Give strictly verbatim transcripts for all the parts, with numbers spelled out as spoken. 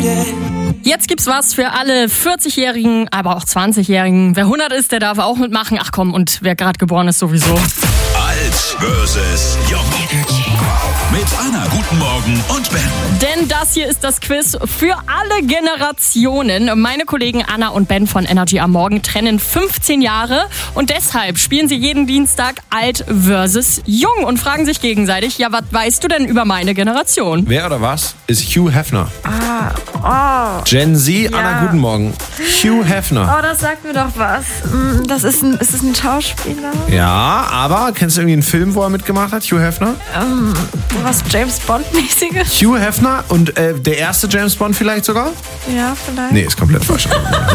Jetzt gibt's was für alle vierzigjährigen, aber auch zwanzigjährigen. Wer hundert ist, der darf auch mitmachen. Ach komm, und wer gerade geboren ist, sowieso. Alt versus Jung. Mit Anna, guten Morgen und Ben. Denn das hier ist das Quiz für alle Generationen. Meine Kollegen Anna und Ben von Energy am Morgen trennen fünfzehn Jahre. Und deshalb spielen sie jeden Dienstag Alt versus Jung und fragen sich gegenseitig, ja, was weißt du denn über meine Generation? Wer oder was ist Hugh Hefner? Ah, oh. Gen Z, Ja. Anna, guten Morgen. Hugh Hefner. Oh, das sagt mir doch was. Mm, Das ist ein, ist das ein Schauspieler? Ja, aber kennst du irgendwie einen Film, wo er mitgemacht hat, Hugh Hefner? Ähm, was James Bond-mäßiges? Hugh Hefner und äh, der erste James Bond vielleicht sogar? Ja, vielleicht. Nee, ist komplett falsch.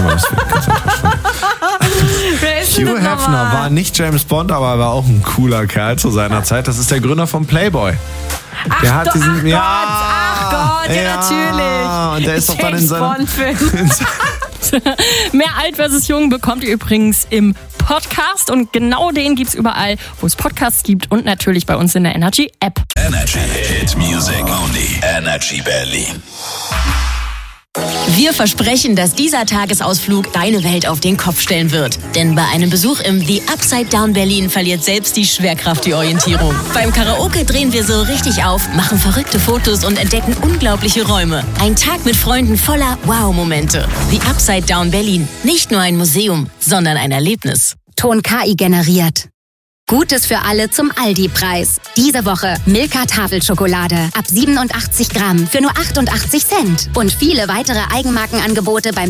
Wer ist denn Hugh das Hefner nochmal? war nicht James Bond, aber er war auch ein cooler Kerl zu seiner Zeit. Das ist der Gründer von Playboy. Ach, Der hat doch, diesen, ach Gott, ja, ach Gott, ja, ja, natürlich. und der ist doch dann in James seinem- Bond-Film. Mehr Alt versus Jung bekommt ihr übrigens im Podcast. Und genau den gibt's überall, wo es Podcasts gibt und natürlich bei uns in der Energy-App. Energy Hit Music Only. Energy Berlin. Wir versprechen, dass dieser Tagesausflug deine Welt auf den Kopf stellen wird. Denn bei einem Besuch im The Upside Down Berlin verliert selbst die Schwerkraft die Orientierung. Beim Karaoke drehen wir so richtig auf, machen verrückte Fotos und entdecken unglaubliche Räume. Ein Tag mit Freunden voller Wow-Momente. The Upside Down Berlin. Nicht nur ein Museum, sondern ein Erlebnis. Ton K I generiert. Gutes für alle zum Aldi-Preis. Diese Woche Milka Tafelschokolade ab siebenundachtzig Gramm für nur achtundachtzig Cent. Und viele weitere Eigenmarkenangebote beim